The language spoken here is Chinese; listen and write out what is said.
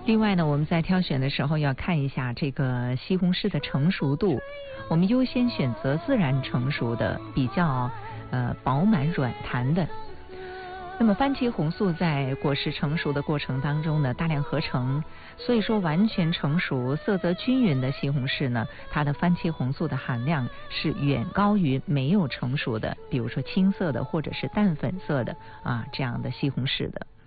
另外呢，我们在挑选的时候要看一下这个西红柿的成熟度，我们优先选择自然成熟的，比较饱满软弹的。那么番茄红素在果实成熟的过程当中呢，大量合成，所以说完全成熟、色泽均匀的西红柿呢，它的番茄红素的含量是远高于没有成熟的，比如说青色的或者是淡粉色的这样的西红柿的。